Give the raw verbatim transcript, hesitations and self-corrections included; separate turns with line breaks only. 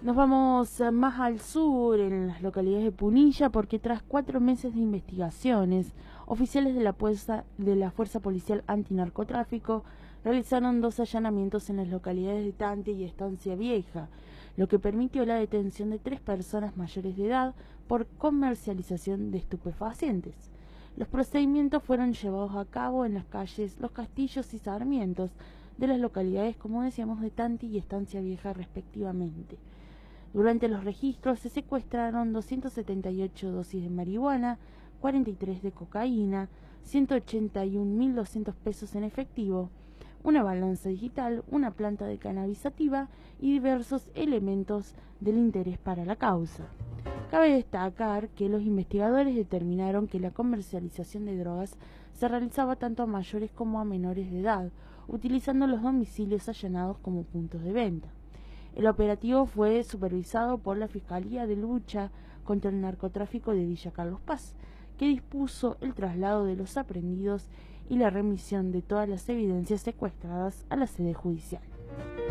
Nos vamos eh, más al sur, en las localidades de Punilla, porque tras cuatro meses de investigaciones, oficiales de la, fuerza, de la Fuerza Policial Antinarcotráfico realizaron dos allanamientos en las localidades de Tante y Estancia Vieja, lo que permitió la detención de tres personas mayores de edad por comercialización de estupefacientes. Los procedimientos fueron llevados a cabo en las calles Los Castillos y Sarmientos de las localidades, como decíamos, de Tante y Estancia Vieja respectivamente. Durante los registros se secuestraron doscientas setenta y ocho dosis de marihuana, cuarenta y tres de cocaína, ciento ochenta y un mil doscientos pesos en efectivo, una balanza digital, una planta de cannabis sativa y diversos elementos del interés para la causa. Cabe destacar que los investigadores determinaron que la comercialización de drogas se realizaba tanto a mayores como a menores de edad, utilizando los domicilios allanados como puntos de venta. El operativo fue supervisado por la Fiscalía de Lucha contra el Narcotráfico de Villa Carlos Paz, que dispuso el traslado de los aprehendidos y la remisión de todas las evidencias secuestradas a la sede judicial.